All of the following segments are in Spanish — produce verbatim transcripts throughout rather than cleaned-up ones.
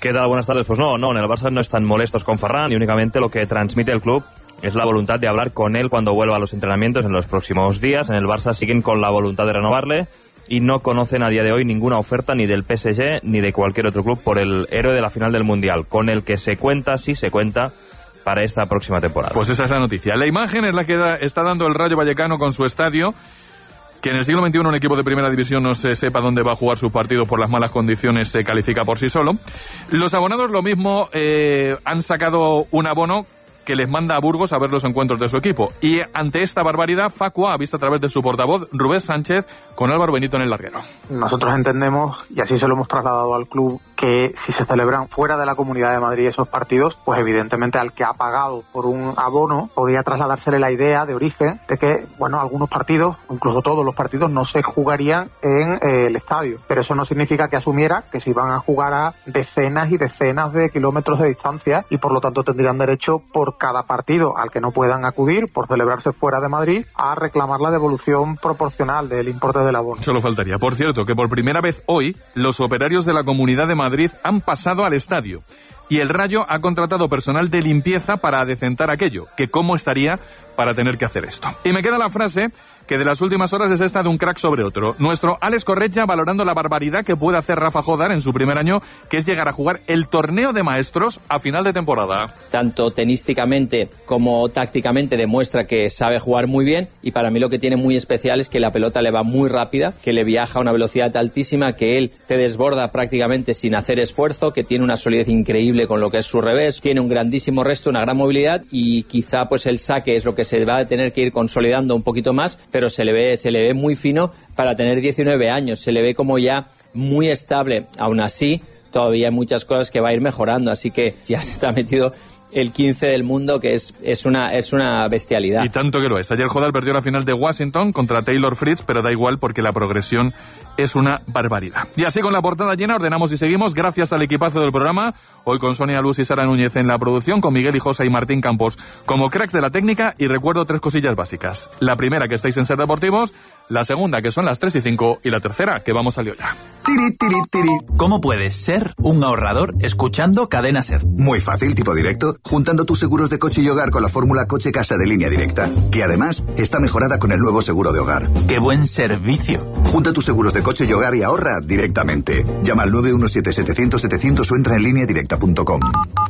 ¿Qué tal? Buenas tardes. Pues no, no, en el Barça no están molestos con Ferran y únicamente lo que transmite el club es la voluntad de hablar con él cuando vuelva a los entrenamientos en los próximos días. En el Barça siguen con la voluntad de renovarle y no conocen a día de hoy ninguna oferta ni del P S G ni de cualquier otro club por el héroe de la final del Mundial, con el que se cuenta, sí se cuenta, para esta próxima temporada. Pues esa es la noticia. La imagen es la que da, está dando el Rayo Vallecano con su estadio. Que en el siglo veintiuno un equipo de primera división no se sepa dónde va a jugar sus partidos por las malas condiciones se califica por sí solo. Los abonados lo mismo eh, han sacado un abono que les manda a Burgos a ver los encuentros de su equipo. Y ante esta barbaridad, Facua ha visto a través de su portavoz, Rubén Sánchez, con Álvaro Benito en el larguero. Nosotros entendemos, y así se lo hemos trasladado al club, que si se celebran fuera de la Comunidad de Madrid esos partidos, pues evidentemente al que ha pagado por un abono podría trasladársele la idea de origen de que, bueno, algunos partidos, incluso todos los partidos, no se jugarían en eh, el estadio. Pero eso no significa que asumiera que se iban a jugar a decenas y decenas de kilómetros de distancia y por lo tanto tendrían derecho por cada partido al que no puedan acudir por celebrarse fuera de Madrid a reclamar la devolución proporcional del importe del abono. Solo faltaría. Por cierto, que por primera vez hoy los operarios de la Comunidad de Madrid han pasado al estadio y el Rayo ha contratado personal de limpieza para adecentar aquello, que cómo estaría para tener que hacer esto. Y me queda la frase que de las últimas horas es esta de un crack sobre otro. Nuestro Alex Corretja valorando la barbaridad que puede hacer Rafa Jodar en su primer año, que es llegar a jugar el torneo de maestros a final de temporada. Tanto tenísticamente como tácticamente demuestra que sabe jugar muy bien y para mí lo que tiene muy especial es que la pelota le va muy rápida, que le viaja a una velocidad altísima, que él te desborda prácticamente sin hacer esfuerzo, que tiene una solidez increíble con lo que es su revés, tiene un grandísimo resto, una gran movilidad y quizá pues el saque es lo que se va a tener que ir consolidando un poquito más, pero se le ve, se le ve muy fino para tener diecinueve años, se le ve como ya muy estable. Aún así, todavía hay muchas cosas que va a ir mejorando, así que ya se está metido el quince del mundo, que es, es, una, es una bestialidad. Y tanto que lo es. Ayer Jodar perdió la final de Washington contra Taylor Fritz, pero da igual porque la progresión es una barbaridad. Y así con la portada llena ordenamos y seguimos gracias al equipazo del programa. Hoy con Sonia Luz y Sara Núñez en la producción, con Miguel Hijosa y Martín Campos como cracks de la técnica. Y recuerdo tres cosillas básicas. La primera, que estáis en Ser Deportivos. La segunda, que son las tres y cinco. Y la tercera, que vamos al lío ya. Tiri, tiri, tiri. ¿Cómo puedes ser un ahorrador escuchando Cadena Ser? Muy fácil, tipo directo, juntando tus seguros de coche y hogar con la fórmula Coche Casa de Línea Directa, que además está mejorada con el nuevo seguro de hogar. ¡Qué buen servicio! Junta tus seguros de coche y hogar y ahorra directamente. Llama al nueve uno siete, setecientos, setecientos o entra en línea directa punto com.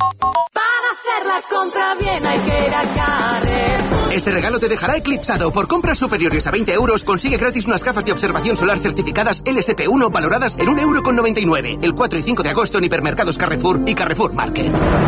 Para hacer la compra bien hay que ir a Carrefour. Este regalo te dejará eclipsado. Por compras superiores a veinte euros consigue gratis unas gafas de observación solar certificadas L S P uno valoradas en un euro con noventa y nueve. El cuatro y cinco de agosto en hipermercados Carrefour y Carrefour Market.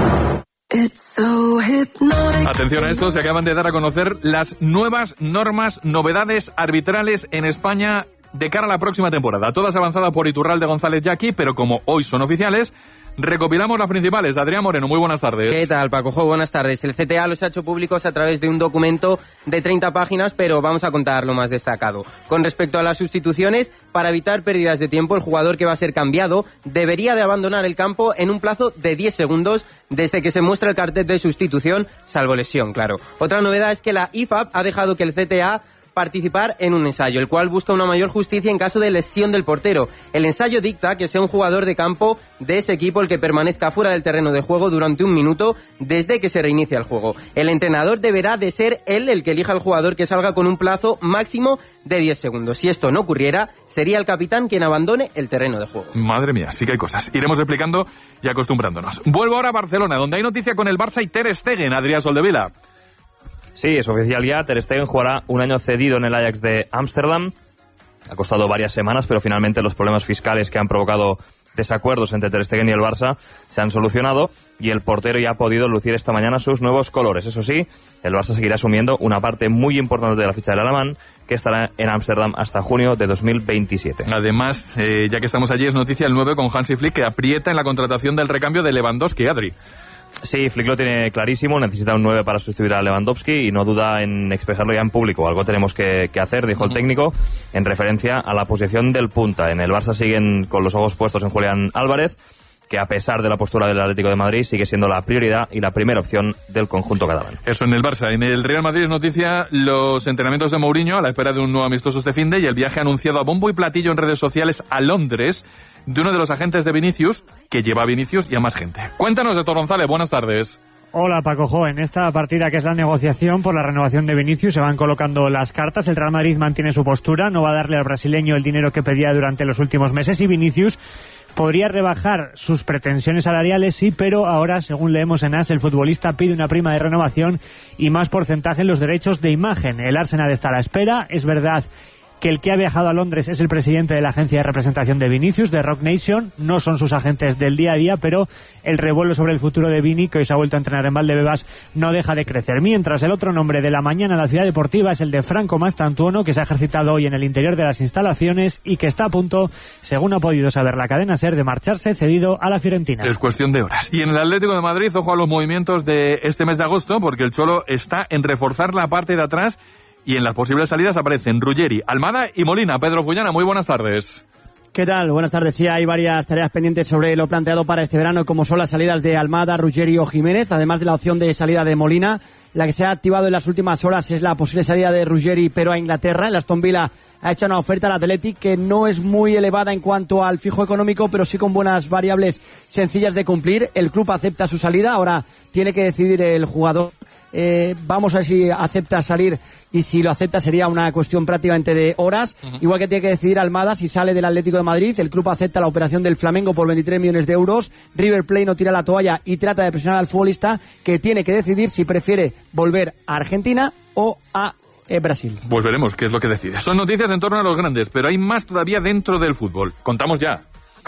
Atención a esto, se acaban de dar a conocer las nuevas normas, novedades arbitrales en España de cara a la próxima temporada. Todas avanzadas por Iturralde González Yaqui, pero como hoy son oficiales, recopilamos las principales. Adrián Moreno, muy buenas tardes. ¿Qué tal, Paco? Jo, buenas tardes. El C T A los ha hecho públicos a través de un documento de treinta páginas, pero vamos a contar lo más destacado. Con respecto a las sustituciones, para evitar pérdidas de tiempo, el jugador que va a ser cambiado debería de abandonar el campo en un plazo de diez segundos desde que se muestra el cartel de sustitución, salvo lesión, claro. Otra novedad es que la I F A B ha dejado que el C T A participar en un ensayo, el cual busca una mayor justicia en caso de lesión del portero. El ensayo dicta que sea un jugador de campo de ese equipo el que permanezca fuera del terreno de juego durante un minuto desde que se reinicia el juego. El entrenador deberá de ser él el que elija al jugador que salga con un plazo máximo de diez segundos. Si esto no ocurriera, sería el capitán quien abandone el terreno de juego. Madre mía, sí que hay cosas. Iremos explicando y acostumbrándonos. Vuelvo ahora a Barcelona, donde hay noticia con el Barça y Ter Stegen, Adrián Soldevila. Sí, es oficial ya. Ter Stegen jugará un año cedido en el Ajax de Ámsterdam. Ha costado varias semanas, pero finalmente los problemas fiscales que han provocado desacuerdos entre Ter Stegen y el Barça se han solucionado y el portero ya ha podido lucir esta mañana sus nuevos colores. Eso sí, el Barça seguirá asumiendo una parte muy importante de la ficha del alemán, que estará en Ámsterdam hasta junio de dos mil veintisiete. Además, eh, ya que estamos allí, es noticia el nueve con Hansi Flick, que aprieta en la contratación del recambio de Lewandowski, Adri. Sí, Flick lo tiene clarísimo, necesita un nueve para sustituir a Lewandowski y no duda en expresarlo ya en público. Algo tenemos que, que hacer, dijo el técnico, en referencia a la posición del punta. En el Barça siguen con los ojos puestos en Julián Álvarez que a pesar de la postura del Atlético de Madrid sigue siendo la prioridad y la primera opción del conjunto catalán. Eso en el Barça. En el Real Madrid es noticia los entrenamientos de Mourinho a la espera de un nuevo amistoso este finde y el viaje anunciado a bombo y platillo en redes sociales a Londres de uno de los agentes de Vinicius, que lleva a Vinicius y a más gente. Cuéntanos de González, buenas tardes. Hola Paco Jo, en esta partida que es la negociación por la renovación de Vinicius se van colocando las cartas. El Real Madrid mantiene su postura, no va a darle al brasileño el dinero que pedía durante los últimos meses y Vinicius podría rebajar sus pretensiones salariales, sí, pero ahora, según leemos en AS, el futbolista pide una prima de renovación y más porcentaje en los derechos de imagen. El Arsenal está a la espera, es verdad que el que ha viajado a Londres es el presidente de la agencia de representación de Vinicius, de Rock Nation, no son sus agentes del día a día, pero el revuelo sobre el futuro de Vini, que hoy se ha vuelto a entrenar en Valdebebas, no deja de crecer. Mientras, el otro nombre de la mañana en la ciudad deportiva es el de Franco Mastantuono, que se ha ejercitado hoy en el interior de las instalaciones y que está a punto, según ha podido saber la cadena SER, de marcharse cedido a la Fiorentina. Es cuestión de horas. Y en el Atlético de Madrid, ojo a los movimientos de este mes de agosto, porque el Cholo está en reforzar la parte de atrás. Y en las posibles salidas aparecen Ruggeri, Almada y Molina. Pedro Fullana, muy buenas tardes. ¿Qué tal? Buenas tardes. Sí, hay varias tareas pendientes sobre lo planteado para este verano, como son las salidas de Almada, Ruggeri o Jiménez, además de la opción de salida de Molina. La que se ha activado en las últimas horas es la posible salida de Ruggeri, pero a Inglaterra. El Aston Villa ha hecho una oferta al Athletic que no es muy elevada en cuanto al fijo económico, pero sí con buenas variables sencillas de cumplir. El club acepta su salida, ahora tiene que decidir el jugador. Eh, vamos a ver si acepta salir, y si lo acepta sería una cuestión prácticamente de horas. Uh-huh. Igual que tiene que decidir Almada si sale del Atlético de Madrid. El club acepta la operación del Flamengo por veintitrés millones de euros. River Plate no tira la toalla y trata de presionar al futbolista, que tiene que decidir si prefiere volver a Argentina o a eh, Brasil. Pues veremos qué es lo que decide. Son noticias en torno a los grandes, pero hay más todavía dentro del fútbol. Contamos ya.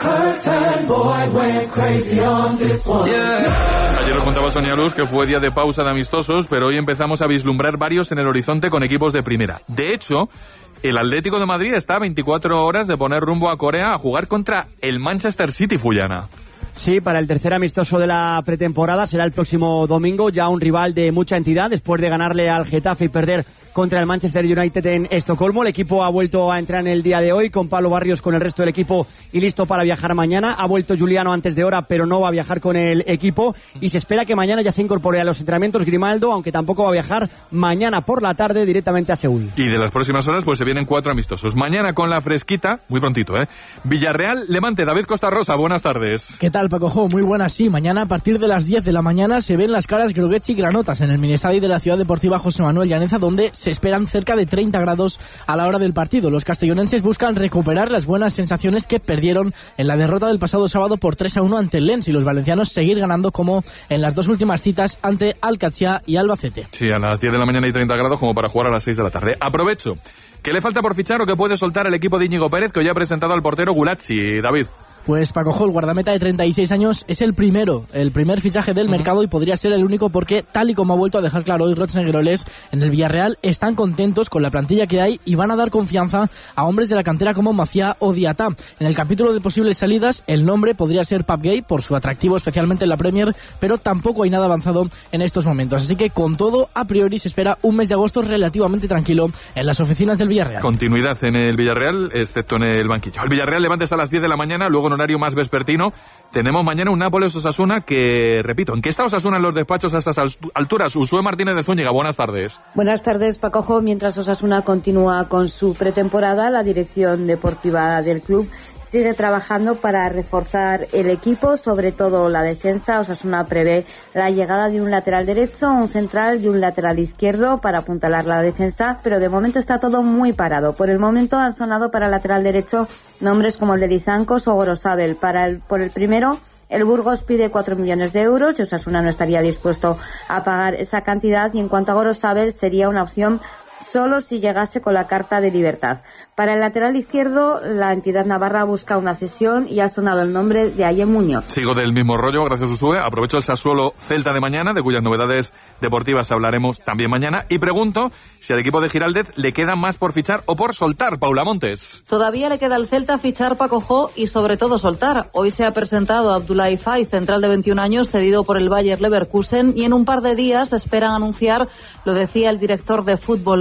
Ayer os contaba Sonia Luz que fue día de pausa de amistosos, pero hoy empezamos a vislumbrar varios en el horizonte con equipos de primera. De hecho, el Atlético de Madrid está a veinticuatro horas de poner rumbo a Corea a jugar contra el Manchester City, Fullana. Sí, para el tercer amistoso de la pretemporada será el próximo domingo, ya un rival de mucha entidad después de ganarle al Getafe y perder contra el Manchester United en Estocolmo. El equipo ha vuelto a entrar en el día de hoy con Pablo Barrios con el resto del equipo y listo para viajar mañana. Ha vuelto Juliano antes de hora, pero no va a viajar con el equipo y se espera que mañana ya se incorpore a los entrenamientos Grimaldo, aunque tampoco va a viajar mañana por la tarde directamente a Seúl. Y de las próximas horas pues se vienen cuatro amistosos. Mañana con la fresquita, muy prontito, ¿eh? Villarreal, Levante. David Costa Rosa, buenas tardes. ¿Qué tal, Paco Jo? Muy buenas, sí. Mañana a partir de las diez de la mañana se ven las caras Groguets y Granotas en el Miniestadio de la Ciudad Deportiva José Manuel Llaneza, donde se esperan cerca de treinta grados a la hora del partido. Los castellonenses buscan recuperar las buenas sensaciones que perdieron en la derrota del pasado sábado por tres a uno ante el Lens, y los valencianos seguir ganando como en las dos últimas citas ante Alcachá y Albacete. Sí, a las diez de la mañana y treinta grados como para jugar a las seis de la tarde. Aprovecho. ¿Qué le falta por fichar o que puede soltar el equipo de Íñigo Pérez, que hoy ha presentado al portero Gulazzi, David? Pues Paco Jo, el guardameta de treinta y seis años, es el primero, el primer fichaje del uh-huh. mercado, y podría ser el único, porque tal y como ha vuelto a dejar claro hoy Rochnegueroles, en el Villarreal están contentos con la plantilla que hay y van a dar confianza a hombres de la cantera como Maciá o Diatá. En el capítulo de posibles salidas, el nombre podría ser Pape Gueye, por su atractivo especialmente en la Premier, pero tampoco hay nada avanzado en estos momentos. Así que con todo, a priori se espera un mes de agosto relativamente tranquilo en las oficinas del Villarreal. Continuidad en el Villarreal, excepto en el banquillo. El Villarreal Levante está a las diez de la mañana, luego en horario más vespertino tenemos mañana un Nápoles-Osasuna que, repito, ¿en qué está Osasuna en los despachos a estas alturas? Usué Martínez de Zúñiga, buenas tardes. Buenas tardes, Paco Jo. Mientras Osasuna continúa con su pretemporada, la dirección deportiva del club sigue trabajando para reforzar el equipo, sobre todo la defensa. Osasuna prevé la llegada de un lateral derecho, un central y un lateral izquierdo para apuntalar la defensa, pero de momento está todo muy parado. Por el momento han sonado para el lateral derecho nombres como el de Lizancos o Gorosabel. Para el, por el primero, el Burgos pide cuatro millones de euros y Osasuna no estaría dispuesto a pagar esa cantidad, y en cuanto a Gorosabel sería una opción solo si llegase con la carta de libertad. Para el lateral izquierdo, la entidad navarra busca una cesión y ha sonado el nombre de Aye Muñoz. Sigo del mismo rollo, gracias Usué. Aprovecho el Sassuolo Celta de mañana, de cuyas novedades deportivas hablaremos también mañana, y pregunto si al equipo de Giraldez le queda más por fichar o por soltar. Paula Montes. Todavía le queda al Celta fichar, Paco Jo, y sobre todo soltar. Hoy se ha presentado Abdoulaye Faye, central de veintiún años, cedido por el Bayer Leverkusen, y en un par de días esperan anunciar, lo decía el director de fútbol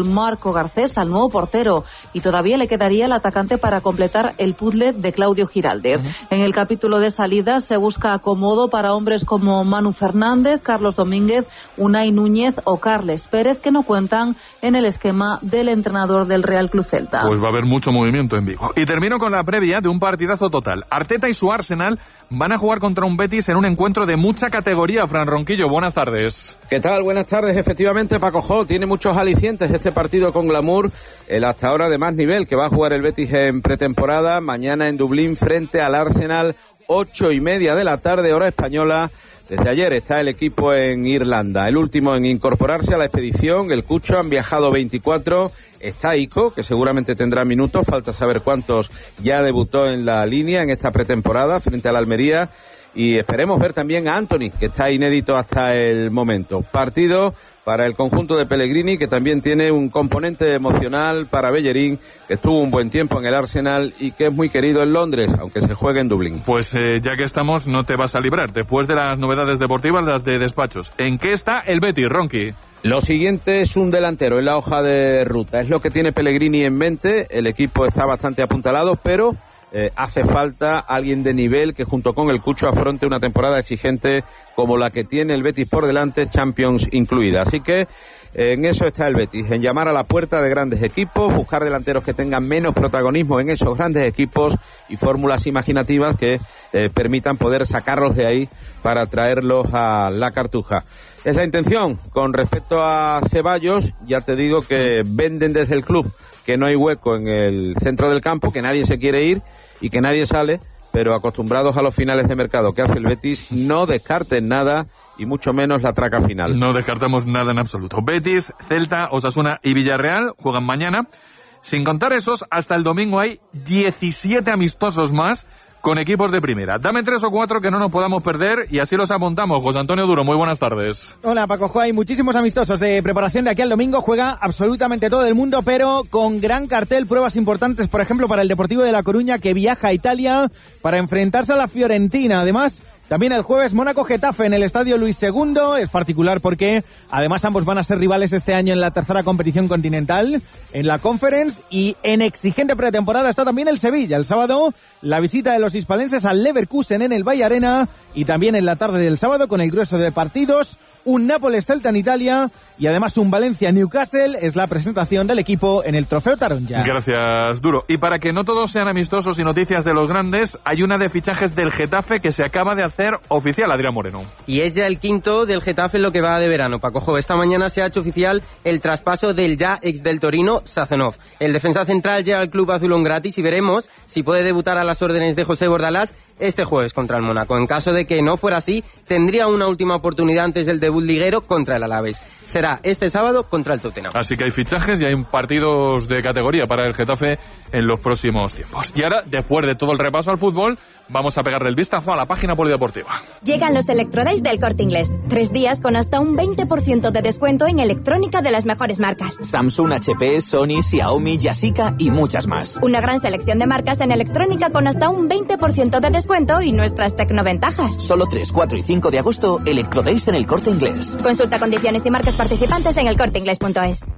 Marco Garcés al nuevo portero y todavía le quedaría el atacante para completar el puzzle de Claudio Giralde. Uh-huh. En el capítulo de salidas se busca acomodo para hombres como Manu Fernández, Carlos Domínguez, Unai Núñez o Carles Pérez, que no cuentan en el esquema del entrenador del Real Club Celta. Pues va a haber mucho movimiento en Vigo. Y termino con la previa de un partidazo total. Arteta y su Arsenal van a jugar contra un Betis en un encuentro de mucha categoría. Fran Ronquillo, buenas tardes. ¿Qué tal? Buenas tardes. Efectivamente, Paco Jo, tiene muchos alicientes este partido con glamour, el hasta ahora de más nivel que va a jugar el Betis en pretemporada, mañana en Dublín frente al Arsenal, ocho y media de la tarde, hora española. Desde ayer está el equipo en Irlanda, el último en incorporarse a la expedición, el Cucho, han viajado veinticuatro, está Ico, que seguramente tendrá minutos, falta saber cuántos ya debutó en la línea en esta pretemporada frente a la Almería, y esperemos ver también a Anthony, que está inédito hasta el momento. Partido para el conjunto de Pellegrini, que también tiene un componente emocional para Bellerín, que estuvo un buen tiempo en el Arsenal y que es muy querido en Londres, aunque se juegue en Dublín. Pues eh, ya que estamos, no te vas a librar. Después de las novedades deportivas, las de despachos. ¿En qué está el Betis, Ronqui? Lo siguiente es un delantero en la hoja de ruta. Es lo que tiene Pellegrini en mente. El equipo está bastante apuntalado, pero eh, hace falta alguien de nivel que junto con el Cucho afronte una temporada exigente como la que tiene el Betis por delante, Champions incluida. Así que eh, en eso está el Betis, en llamar a la puerta de grandes equipos, buscar delanteros que tengan menos protagonismo en esos grandes equipos y fórmulas imaginativas que eh, permitan poder sacarlos de ahí para traerlos a la Cartuja. Es la intención. Con respecto a Ceballos, ya te digo que venden desde el club que no hay hueco en el centro del campo, que nadie se quiere ir y que nadie sale, pero acostumbrados a los finales de mercado que hace el Betis, no descarten nada y mucho menos la traca final. No descartamos nada en absoluto. Betis, Celta, Osasuna y Villarreal juegan mañana. Sin contar esos, hasta el domingo hay diecisiete amistosos más con equipos de primera. Dame tres o cuatro que no nos podamos perder y así los apuntamos. José Antonio Duro, muy buenas tardes. Hola, Paco Jo, hay muchísimos amistosos de preparación de aquí al domingo. Juega absolutamente todo el mundo, pero con gran cartel, pruebas importantes, por ejemplo, para el Deportivo de La Coruña, que viaja a Italia para enfrentarse a la Fiorentina. Además, también el jueves Mónaco-Getafe en el Estadio Luis segundo, es particular porque además ambos van a ser rivales este año en la tercera competición continental, en la Conference, y en exigente pretemporada está también el Sevilla. El sábado la visita de los hispalenses al Leverkusen en el Valle Arena, y también en la tarde del sábado con el grueso de partidos, un Nápoles-Celta en Italia y además un Valencia-Newcastle. Es la presentación del equipo en el Trofeo Taronja. Gracias, Duro. Y para que no todos sean amistosos y noticias de los grandes, hay una de fichajes del Getafe que se acaba de hacer oficial, Adrián Moreno. Y es ya el quinto del Getafe en lo que va de verano, Paco Jo. Esta mañana se ha hecho oficial el traspaso del ya ex del Torino, Sazonov. El defensa central llega al club azulón gratis y veremos si puede debutar a las órdenes de José Bordalás este jueves contra el Mónaco. En caso de que no fuera así, tendría una última oportunidad antes del debut liguero contra el Alavés. Será este sábado contra el Tottenham. Así que hay fichajes y hay partidos de categoría para el Getafe en los próximos tiempos. Y ahora, después de todo el repaso al fútbol, vamos a pegarle el vistazo a la página polideportiva. Llegan los Electrodays del Corte Inglés. Tres días con hasta un veinte por ciento de descuento en electrónica de las mejores marcas. Samsung, H P, Sony, Xiaomi, Yashica y muchas más. Una gran selección de marcas en electrónica con hasta un veinte por ciento de descuento y nuestras tecnoventajas. Solo tres, cuatro y cinco de agosto, Electrodays en el Corte Inglés. Consulta condiciones y marcas participantes en el corte inglés punto es.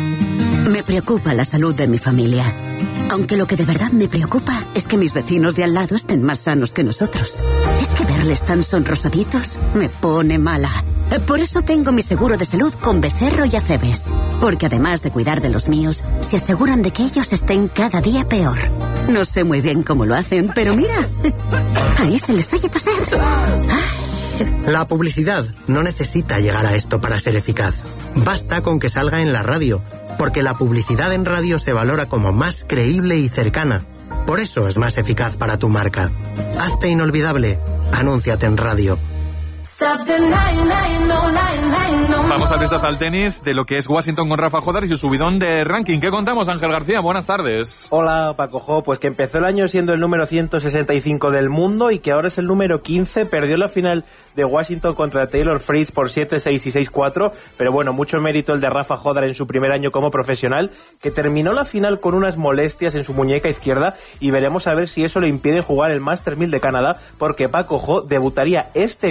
Me preocupa la salud de mi familia. Aunque lo que de verdad me preocupa es que mis vecinos de al lado estén más sanos que nosotros. Es que verles tan sonrosaditos me pone mala. Por eso tengo mi seguro de salud con Becerro y Acebes. Porque además de cuidar de los míos, se aseguran de que ellos estén cada día peor. No sé muy bien cómo lo hacen, pero mira, ahí se les oye toser. La publicidad no necesita llegar a esto para ser eficaz. Basta con que salga en la radio, porque la publicidad en radio se valora como más creíble y cercana. Por eso es más eficaz para tu marca. Hazte inolvidable. Anúnciate en radio. Vamos al vistazo al tenis de lo que es Washington con Rafa Jodar y su subidón de ranking. ¿Qué contamos, Ángel García? Buenas tardes. Hola, Paco Jo. Pues que empezó el año siendo el número ciento sesenta y cinco del mundo y que ahora es el número quince. Perdió la final de Washington contra Taylor Fritz por siete seis y seis cuatro, pero bueno, mucho mérito el de Rafa Jodar en su primer año como profesional, que terminó la final con unas molestias en su muñeca izquierda, y veremos a ver si eso le impide jugar el Masters mil de Canadá, porque Paco Jo debutaría este miércoles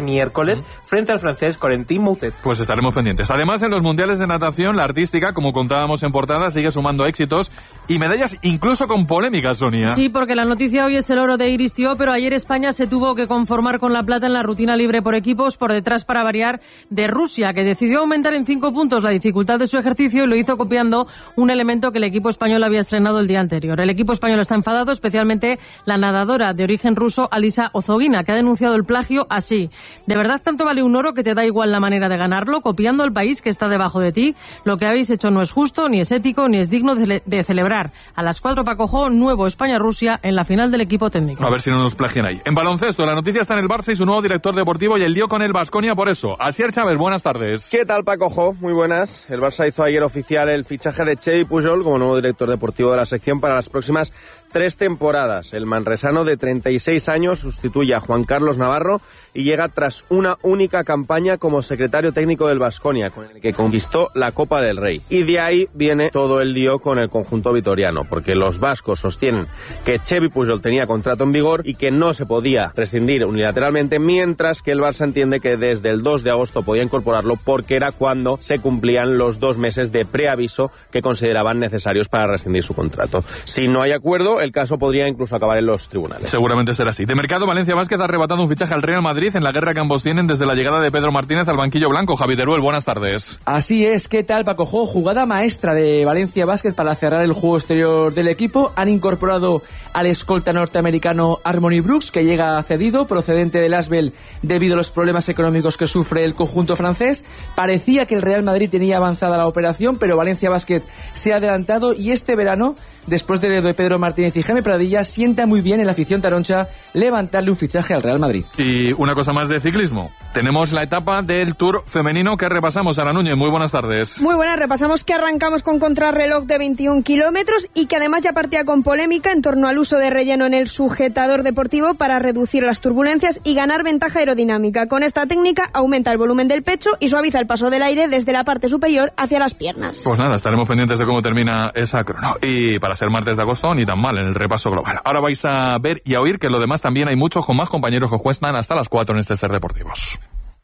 goles frente al francés Corentin Moutet. Pues estaremos pendientes. Además, en los mundiales de natación, la artística, como contábamos en portada, sigue sumando éxitos y medallas incluso con polémicas, Sonia. Sí, porque la noticia hoy es el oro de Iris Thiaw, pero ayer España se tuvo que conformar con la plata en la rutina libre por equipos, por detrás para variar de Rusia, que decidió aumentar en cinco puntos la dificultad de su ejercicio y lo hizo copiando un elemento que el equipo español había estrenado el día anterior. El equipo español está enfadado, especialmente la nadadora de origen ruso Alisa Ozogina, que ha denunciado el plagio así: ¿de verdad tanto vale un oro que te da igual la manera de ganarlo, copiando al país que está debajo de ti? Lo que habéis hecho no es justo, ni es ético, ni es digno de, de celebrar. A las cuatro Paco Jo, nuevo España-Rusia en la final del equipo técnico. A ver si no nos plagian ahí. En baloncesto, la noticia está en el Barça y su nuevo director deportivo y el lío con el Baskonia por eso. Asier Chávez, buenas tardes. ¿Qué tal, Paco Jo? Muy buenas. El Barça hizo ayer oficial el fichaje de Xavi Pujol como nuevo director deportivo de la sección para las próximas tres temporadas. El manresano de treinta y seis años sustituye a Juan Carlos Navarro y llega tras una única campaña como secretario técnico del Baskonia, con el que conquistó la Copa del Rey. Y de ahí viene todo el lío con el conjunto vitoriano, porque los vascos sostienen que Xavi Pujol tenía contrato en vigor y que no se podía rescindir unilateralmente, mientras que el Barça entiende que desde el dos de agosto podía incorporarlo porque era cuando se cumplían los dos meses de preaviso que consideraban necesarios para rescindir su contrato. Si no hay acuerdo, el caso podría incluso acabar en los tribunales. Seguramente será así. De mercado, Valencia Basket ha arrebatado un fichaje al Real Madrid en la guerra que ambos tienen desde la llegada de Pedro Martínez al banquillo blanco. Javi Teruel, buenas tardes. Así es, ¿qué tal, Paco Jo? Jugada maestra de Valencia Basket para cerrar el juego exterior del equipo. Han incorporado al escolta norteamericano Harmony Brooks, que llega cedido, procedente del Asbel, debido a los problemas económicos que sufre el conjunto francés. Parecía que el Real Madrid tenía avanzada la operación, pero Valencia Basket se ha adelantado y este verano, después de de Pedro Martínez y Jaime Pradilla, sienta muy bien en la afición taroncha levantarle un fichaje al Real Madrid. Y una cosa más de ciclismo. Tenemos la etapa del Tour femenino que repasamos. Ana Núñez, muy buenas tardes. Muy buenas, repasamos que arrancamos con contrarreloj de veintiún kilómetros y que además ya partía con polémica en torno al uso de relleno en el sujetador deportivo para reducir las turbulencias y ganar ventaja aerodinámica. Con esta técnica aumenta el volumen del pecho y suaviza el paso del aire desde la parte superior hacia las piernas. Pues nada, estaremos pendientes de cómo termina esa crono. Y para ser martes de agosto, ni tan mal en el repaso global. Ahora vais a ver y a oír que lo demás también hay muchos con más compañeros que os cuestan hasta las cuatro en este Ser Deportivos.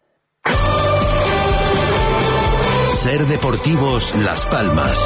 Ser Deportivos Las Palmas.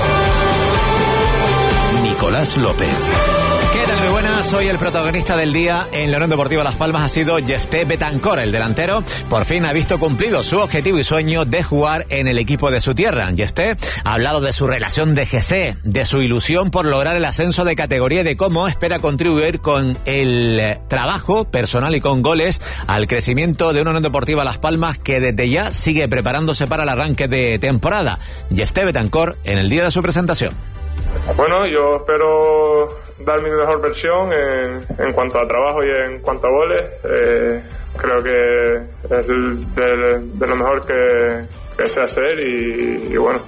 Nicolás López. ¿Qué tal? Muy buenas, soy el protagonista del día en la Unión Deportiva Las Palmas. Ha sido Jefté Betancor, el delantero. Por fin ha visto cumplido su objetivo y sueño de jugar en el equipo de su tierra. Jefté ha hablado de su relación de G C, de su ilusión por lograr el ascenso de categoría y de cómo espera contribuir con el trabajo personal y con goles al crecimiento de una Unión Deportiva Las Palmas que desde ya sigue preparándose para el arranque de temporada. Jefté Betancor en el día de su presentación. Bueno, yo espero dar mi mejor versión en, en cuanto a trabajo y en cuanto a goles. Eh, creo que es de, de lo mejor que, que sé hacer y, y bueno,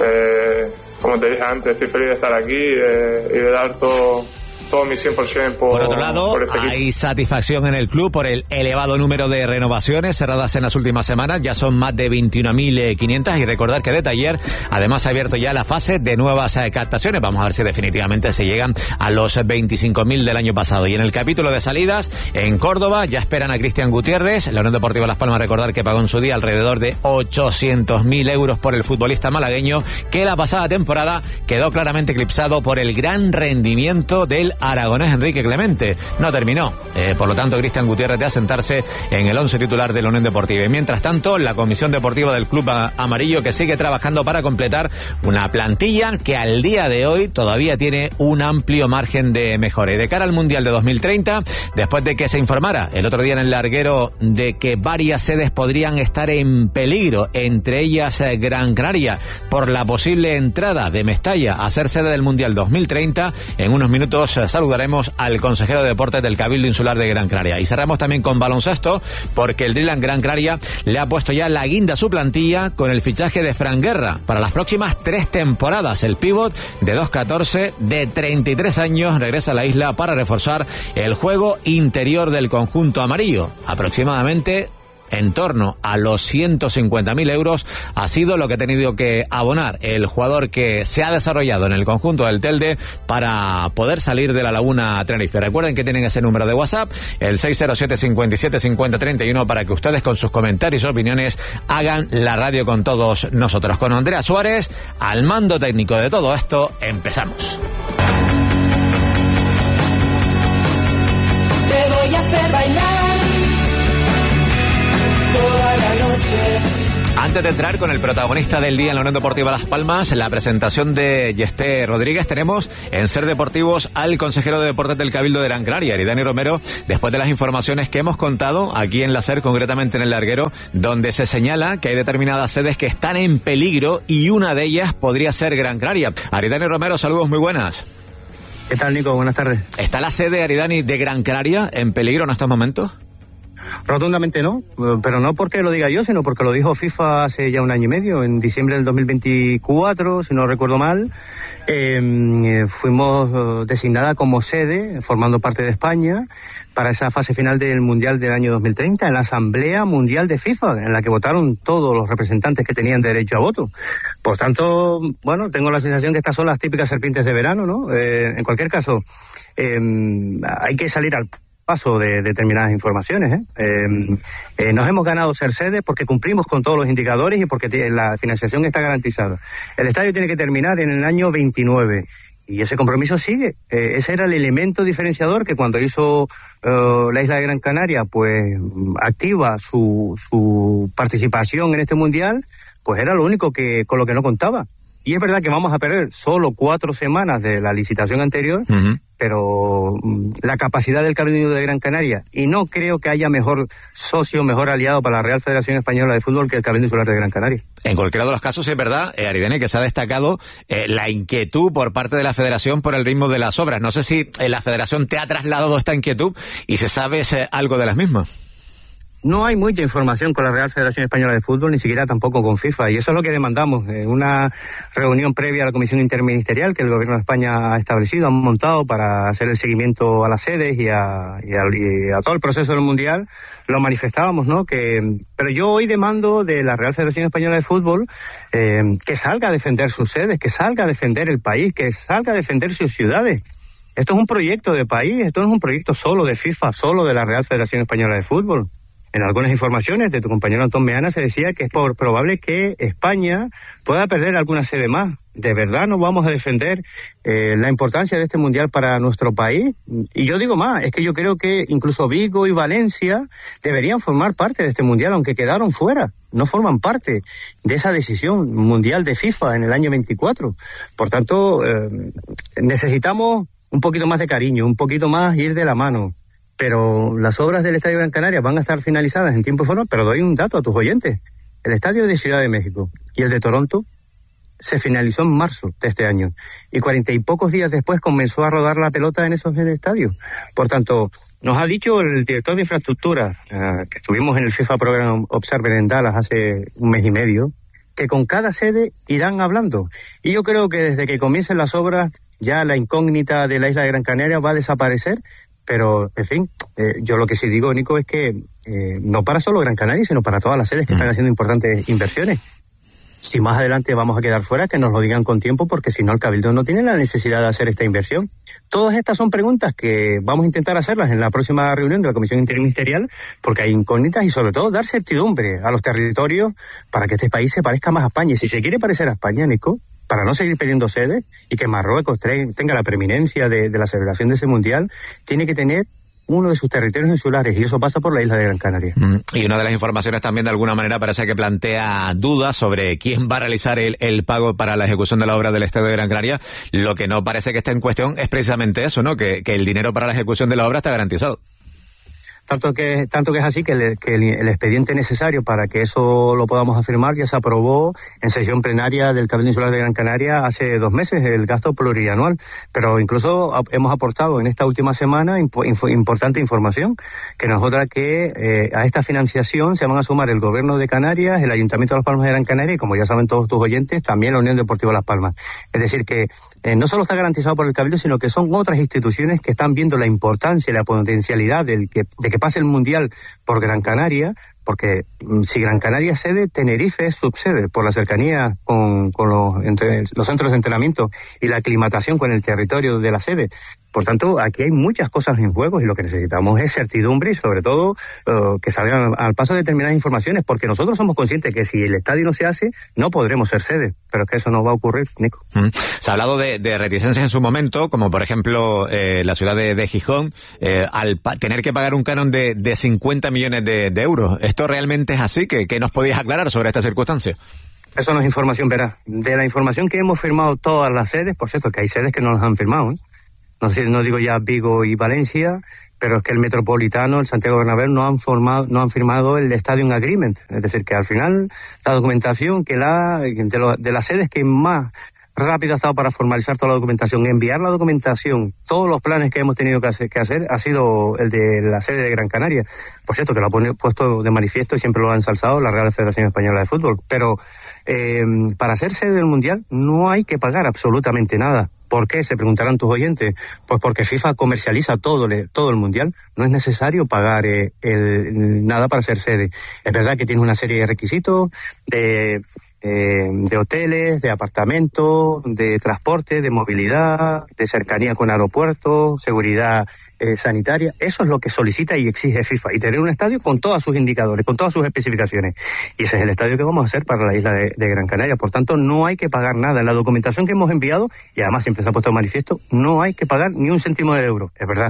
eh, como te dije antes, estoy feliz de estar aquí eh, y de dar todo, todo mi cien por ciento por, por otro lado, por este hay equipo. Satisfacción en el club por el elevado número de renovaciones cerradas en las últimas semanas. Ya son más de veintiuna mil quinientas y recordar que desde ayer además ha abierto ya la fase de nuevas eh, captaciones. Vamos a ver si definitivamente se llegan a los veinticinco mil del año pasado. Y en el capítulo de salidas, en Córdoba ya esperan a Cristian Gutiérrez. La Unión Deportiva Las Palmas, recordar que pagó en su día alrededor de ochocientos mil euros por el futbolista malagueño, que la pasada temporada quedó claramente eclipsado por el gran rendimiento del aragonés Enrique Clemente. No terminó, eh, por lo tanto Cristian Gutiérrez de asentarse en el once titular de la Unión Deportiva. Y mientras tanto, la comisión deportiva del Club Amarillo, que sigue trabajando para completar una plantilla que al día de hoy todavía tiene un amplio margen de mejora. Y de cara al Mundial de dos mil treinta, después de que se informara el otro día en el larguero de que varias sedes podrían estar en peligro, entre ellas eh, Gran Canaria, por la posible entrada de Mestalla a ser sede del Mundial dos mil treinta, en unos minutos eh, saludaremos al consejero de deportes del Cabildo Insular de Gran Canaria. Y cerramos también con baloncesto, porque el Driland Gran Canaria le ha puesto ya la guinda a su plantilla con el fichaje de Fran Guerra para las próximas tres temporadas. El pívot de dos catorce, de treinta y tres años, regresa a la isla para reforzar el juego interior del conjunto amarillo. Aproximadamente en torno a los ciento cincuenta mil euros ha sido lo que ha tenido que abonar el jugador que se ha desarrollado en el conjunto del Telde para poder salir de la Laguna Tenerife. Recuerden que tienen ese número de WhatsApp, el seis cero siete, cincuenta y siete, cincuenta, treinta y uno, para que ustedes con sus comentarios y opiniones hagan la radio con todos nosotros. Con Andrea Suárez al mando técnico de todo esto, empezamos. Te voy a hacer bailar toda la noche. Antes de entrar con el protagonista del día en la Unión Deportiva Las Palmas, la presentación de Yesté Rodríguez, tenemos en Ser Deportivos al consejero de Deportes del Cabildo de Gran Canaria, Aridane Romero, después de las informaciones que hemos contado aquí en la SER, concretamente en el Larguero, donde se señala que hay determinadas sedes que están en peligro y una de ellas podría ser Gran Canaria. Aridane Romero, saludos, muy buenas. ¿Qué tal, Nico? Buenas tardes. ¿Está la sede, Aridane, de Gran Canaria en peligro en estos momentos? Rotundamente no, pero no porque lo diga yo, sino porque lo dijo FIFA hace ya un año y medio, en diciembre del dos mil veinticuatro, si no recuerdo mal. Eh, fuimos designada como sede, formando parte de España, para esa fase final del Mundial del año dos mil treinta, en la Asamblea Mundial de FIFA, en la que votaron todos los representantes que tenían derecho a voto. Por tanto, bueno, tengo la sensación que estas son las típicas serpientes de verano, ¿no? Eh, en cualquier caso, eh, hay que salir al paso de determinadas informaciones. ¿eh? Eh, eh, nos hemos ganado ser sede porque cumplimos con todos los indicadores y porque la financiación está garantizada. El estadio tiene que terminar en el año veintinueve y ese compromiso sigue. Eh, ese era el elemento diferenciador que cuando hizo uh, la isla de Gran Canaria, pues activa su, su participación en este mundial, pues era lo único que con lo que no contaba. Y es verdad que vamos a perder solo cuatro semanas de la licitación anterior, uh-huh. pero um, la capacidad del Cabildo de Gran Canaria, y no creo que haya mejor socio, mejor aliado para la Real Federación Española de Fútbol que el Cabildo Insular de Gran Canaria. En cualquiera de los casos es verdad, eh, Aridane, que se ha destacado eh, la inquietud por parte de la Federación por el ritmo de las obras. No sé si eh, la Federación te ha trasladado esta inquietud y si sabes eh, algo de las mismas. No hay mucha información con la Real Federación Española de Fútbol, ni siquiera tampoco con FIFA, y eso es lo que demandamos. En una reunión previa a la Comisión Interministerial que el Gobierno de España ha establecido, han montado para hacer el seguimiento a las sedes y a, y a, y a todo el proceso del Mundial, lo manifestábamos, ¿no? Que, pero yo hoy demando de la Real Federación Española de Fútbol eh, que salga a defender sus sedes, que salga a defender el país, que salga a defender sus ciudades. Esto es un proyecto de país, esto no es un proyecto solo de FIFA, solo de la Real Federación Española de Fútbol. En algunas informaciones de tu compañero Antón Meana se decía que es por probable que España pueda perder alguna sede más. ¿De verdad no vamos a defender eh, la importancia de este Mundial para nuestro país? Y yo digo más, es que yo creo que incluso Vigo y Valencia deberían formar parte de este Mundial, aunque quedaron fuera. No forman parte de esa decisión mundial de FIFA en el año veinticuatro. Por tanto, eh, necesitamos un poquito más de cariño, un poquito más ir de la mano. Pero las obras del Estadio Gran Canaria van a estar finalizadas en tiempo y forma, pero doy un dato a tus oyentes. El estadio de Ciudad de México y el de Toronto se finalizó en marzo de este año y cuarenta y pocos días después comenzó a rodar la pelota en esos estadios. Por tanto, nos ha dicho el director de infraestructura, uh, que estuvimos en el FIFA Program Observer en Dallas hace un mes y medio, que con cada sede irán hablando. Y yo creo que desde que comiencen las obras ya la incógnita de la isla de Gran Canaria va a desaparecer. Pero, en fin, eh, yo lo que sí digo, Nico, es que eh, no para solo Gran Canaria, sino para todas las sedes que están haciendo importantes inversiones. Si más adelante vamos a quedar fuera, que nos lo digan con tiempo, porque si no, el Cabildo no tiene la necesidad de hacer esta inversión. Todas estas son preguntas que vamos a intentar hacerlas en la próxima reunión de la Comisión Interministerial, porque hay incógnitas y, sobre todo, dar certidumbre a los territorios para que este país se parezca más a España. Y si se quiere parecer a España, Nico, para no seguir pidiendo sedes y que Marruecos tenga la preeminencia de, de la celebración de ese Mundial, tiene que tener uno de sus territorios insulares, y eso pasa por la isla de Gran Canaria. Mm. Y una de las informaciones también, de alguna manera, parece que plantea dudas sobre quién va a realizar el, el pago para la ejecución de la obra del Estadio de Gran Canaria. Lo que no parece que esté en cuestión es precisamente eso, ¿no? Que, que el dinero para la ejecución de la obra está garantizado. Tanto que, tanto que es así que, el, que el, el expediente necesario para que eso lo podamos afirmar ya se aprobó en sesión plenaria del Cabildo Insular de Gran Canaria hace dos meses, el gasto plurianual. Pero incluso hemos aportado en esta última semana impo, info, importante información que nos otra que eh, a esta financiación se van a sumar el Gobierno de Canarias, el Ayuntamiento de Las Palmas de Gran Canaria y, como ya saben todos tus oyentes, también la Unión Deportiva Las Palmas. Es decir, que eh, no solo está garantizado por el Cabildo, sino que son otras instituciones que están viendo la importancia y la potencialidad del que, de que pase el Mundial por Gran Canaria, porque si Gran Canaria es sede, Tenerife es subsede, por la cercanía con, con los, entre, los centros de entrenamiento y la aclimatación con el territorio de la sede. Por tanto, aquí hay muchas cosas en juego y lo que necesitamos es certidumbre y sobre todo uh, que salgan al paso determinadas informaciones, porque nosotros somos conscientes que si el estadio no se hace, no podremos ser sede, pero es que eso no va a ocurrir, Nico. Mm. Se ha hablado de, de reticencias en su momento, como por ejemplo eh, la ciudad de, de Gijón, eh, al pa- tener que pagar un canon de, de cincuenta millones de, de euros. ¿Esto realmente es así? ¿Qué, qué nos podías aclarar sobre esta circunstancia? Eso no es información veraz. De la información que hemos firmado todas las sedes, por cierto, que hay sedes que no las han firmado, ¿eh? No sé, no digo ya Vigo y Valencia, pero es que el Metropolitano, el Santiago Bernabéu no han formado, no han firmado el Stadium Agreement. Es decir, que al final la documentación que la de, lo, de las sedes que más rápido ha estado para formalizar toda la documentación, enviar la documentación, todos los planes que hemos tenido que hacer, que hacer ha sido el de la sede de Gran Canaria. Por cierto, que lo ha pone, puesto de manifiesto y siempre lo ha ensalzado la Real Federación Española de Fútbol. Pero eh, para ser sede del Mundial no hay que pagar absolutamente nada. ¿Por qué? Se preguntarán tus oyentes. Pues porque FIFA comercializa todo, todo el Mundial. No es necesario pagar eh, el, nada para ser sede. Es verdad que tiene una serie de requisitos de, eh, de hoteles, de apartamentos, de transporte, de movilidad, de cercanía con aeropuertos, seguridad eh, sanitaria. Eso es lo que solicita y exige FIFA. Y tener un estadio con todos sus indicadores, con todas sus especificaciones. Y ese es el estadio que vamos a hacer para la isla de, de Gran Canaria. Por tanto, no hay que pagar nada. En la documentación que hemos enviado, y además siempre se ha puesto en manifiesto, no hay que pagar ni un céntimo de euro. Es verdad.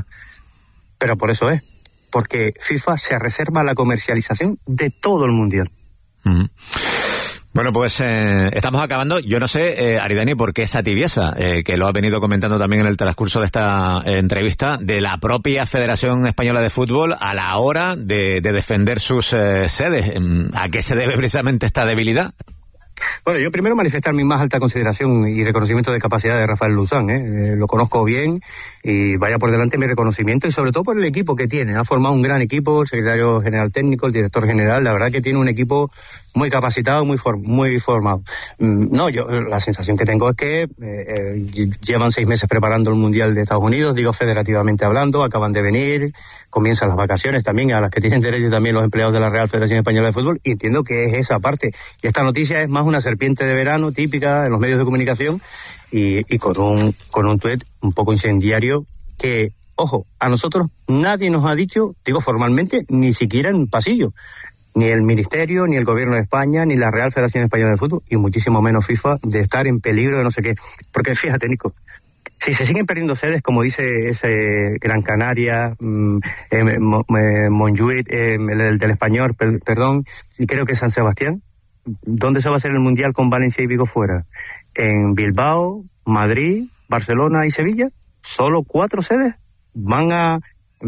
Pero por eso es. Porque FIFA se reserva la comercialización de todo el Mundial. Uh-huh. Bueno, pues eh, estamos acabando. Yo no sé, eh, Aridani, por qué esa tibieza, eh, que lo ha venido comentando también en el transcurso de esta eh, entrevista, de la propia Federación Española de Fútbol a la hora de, de defender sus eh, sedes. ¿A qué se debe precisamente esta debilidad? Bueno, yo primero manifestar mi más alta consideración y reconocimiento de capacidad de Rafael Luzán, ¿eh? Eh, lo conozco bien y vaya por delante mi reconocimiento y sobre todo por el equipo que tiene. Ha formado un gran equipo, el secretario general técnico, el director general, la verdad que tiene un equipo muy capacitado, muy for, muy formado. Mm, no, yo la sensación que tengo es que eh, eh, llevan seis meses preparando el Mundial de Estados Unidos, digo federativamente hablando, acaban de venir, comienzan las vacaciones también, a las que tienen derecho también los empleados de la Real Federación Española de Fútbol, y entiendo que es esa parte. Y esta noticia es más una serpiente de verano típica en los medios de comunicación y, y con un con un tuit un poco incendiario que, ojo, a nosotros nadie nos ha dicho, digo formalmente, ni siquiera en pasillo, ni el Ministerio, ni el Gobierno de España, ni la Real Federación Española de Fútbol, y muchísimo menos FIFA, de estar en peligro de no sé qué. Porque fíjate, Nico, si se siguen perdiendo sedes, como dice ese Gran Canaria, mmm, eh, Montjuic, eh, el del Español, per, perdón, y creo que San Sebastián, ¿dónde se va a hacer el Mundial con Valencia y Vigo fuera? En Bilbao, Madrid, Barcelona y Sevilla. Solo cuatro sedes. Van a,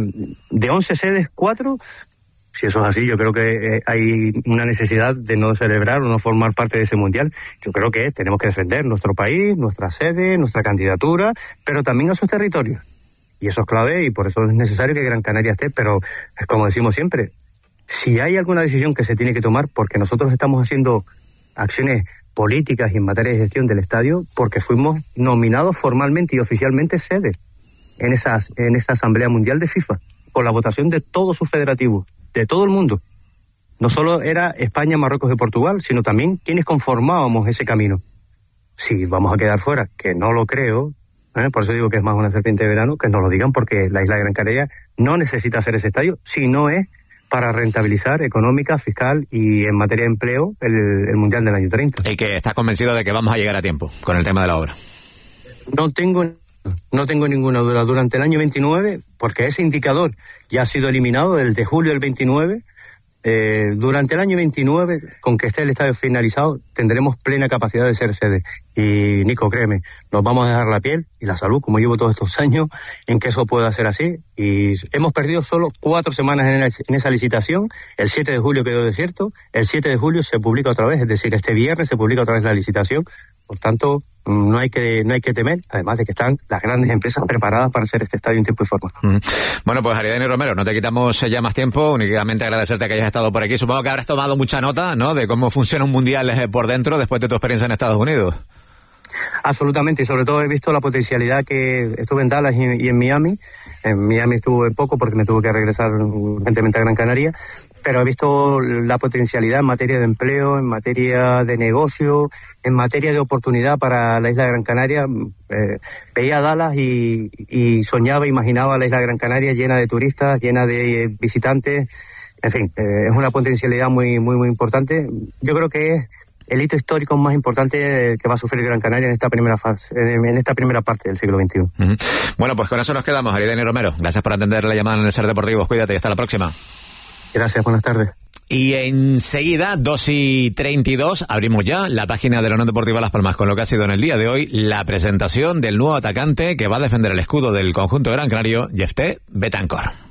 de once sedes, cuatro. Si eso es así, yo creo que eh, hay una necesidad de no celebrar o no formar parte de ese Mundial. Yo creo que tenemos que defender nuestro país, nuestra sede, nuestra candidatura, pero también a sus territorios. Y eso es clave y por eso es necesario que Gran Canaria esté, pero es como decimos siempre, si hay alguna decisión que se tiene que tomar, porque nosotros estamos haciendo acciones políticas y en materia de gestión del estadio, porque fuimos nominados formalmente y oficialmente sede en, esas, en esa Asamblea Mundial de FIFA, con la votación de todos sus federativos, de todo el mundo. No solo era España, Marruecos y Portugal, sino también quienes conformábamos ese camino. Si vamos a quedar fuera, que no lo creo, ¿eh? Por eso digo que es más una serpiente de verano, que nos lo digan, porque la isla de Gran Canaria no necesita hacer ese estadio, si no es para rentabilizar económica, fiscal y en materia de empleo el, el Mundial del año treinta. Y que estás convencido de que vamos a llegar a tiempo con el tema de la obra. No tengo, no tengo ninguna duda. Durante el año veintinueve, porque ese indicador ya ha sido eliminado, el de julio del veintinueve, eh, durante el año veintinueve, con que esté el estadio finalizado, tendremos plena capacidad de ser sede. Y Nico, créeme, nos vamos a dejar la piel y la salud, como llevo todos estos años, en que eso pueda ser así. Y hemos perdido solo cuatro semanas en, el, en esa licitación. El siete de julio quedó desierto. El siete de julio se publica otra vez, es decir, este viernes se publica otra vez la licitación. Por tanto, no hay que no hay que temer, además de que están las grandes empresas preparadas para hacer este estadio en tiempo y forma. Mm. Bueno, pues Aridani Romero, no te quitamos ya más tiempo, únicamente agradecerte que hayas estado por aquí. Supongo que habrás tomado mucha nota, ¿no?, de cómo funciona un mundial por dentro después de tu experiencia en Estados Unidos. Absolutamente, y sobre todo he visto la potencialidad que estuve en Dallas y, y en Miami. En Miami estuve poco porque me tuve que regresar urgentemente a Gran Canaria, pero he visto la potencialidad en materia de empleo, en materia de negocio, en materia de oportunidad para la isla de Gran Canaria. Eh, veía Dallas y, y soñaba, imaginaba la isla de Gran Canaria llena de turistas, llena de visitantes. En fin, eh, es una potencialidad muy, muy, muy importante. Yo creo que es el hito histórico más importante que va a sufrir Gran Canaria en esta primera fase, en esta primera parte del siglo veintiuno. Uh-huh. Bueno, pues con eso nos quedamos. Aridane Romero, gracias por atender la llamada en el Ser Deportivos. Cuídate y hasta la próxima. Gracias, buenas tardes. Y enseguida, dos y treinta y dos, abrimos ya la página de la Unión Deportiva Las Palmas con lo que ha sido en el día de hoy la presentación del nuevo atacante que va a defender el escudo del conjunto gran canario, Jefté Betancor.